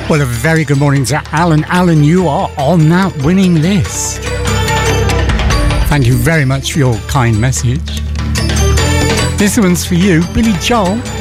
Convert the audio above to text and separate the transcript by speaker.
Speaker 1: Well, a very good morning to Alan. Alan, you are on that winning list. Thank you very much for your kind message. This one's for you, Billy Joel.